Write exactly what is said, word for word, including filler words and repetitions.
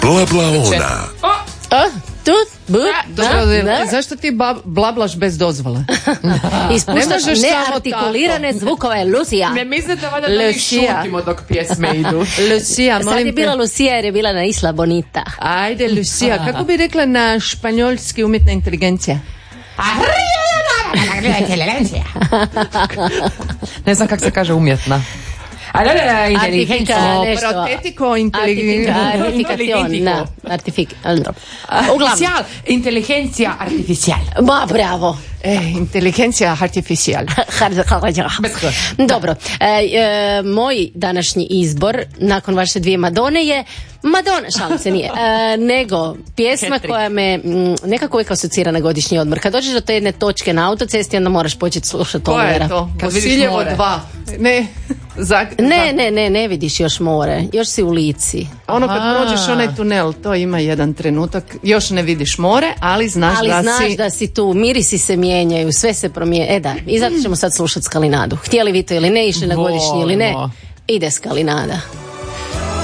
Bla bla ona. A, tu, bu, Dobro, da, da. zašto ti ba- blablaš bez dozvole? Ispuštaš Ne možeš samo neartikulirane zvukove, Lucija. Ne mislite valjda da mi Lucia. šutimo dok pjesme idu? Lucia, Sad molim je bila te. Lucija jer je bila na Isla Bonita. Ajde, Lucia, kako bi rekla na španjolski umjetna inteligencija? Ne znam kako se kaže umjetna. A da, da, da, Artifika, inteligencija. nešto. Protetico inteligentno. Artifikacion, da, artifik, uglavnom. Artificial, inteligencija artificial. Ma, bravo. E, inteligencija artificial. Dobro, e, e, moj današnji izbor nakon vaše dvije Madone je Madonna, šalim se nije, e, nego pjesma koja me m, nekako uvijek asocira na godišnji odmor. Kad dođeš do te jedne točke na autocesti, onda moraš početi slušati Koja Olivera. je to? Kad vidiš Vasiljevo more. dva. Ne, za, Ne, ne, ne, ne vidiš još more, još si u Lici. Ono kad Aha. prođeš onaj tunel, to ima jedan trenutak, još ne vidiš more, ali znaš Ali da znaš si... da si tu, mirisi se mijenjaju, sve se promijeni. E da, i zato ćemo sad slušati Skalinadu. Htjeli vi to ili ne, išli na godišnji ili ne, Volimo. ide Skalinada.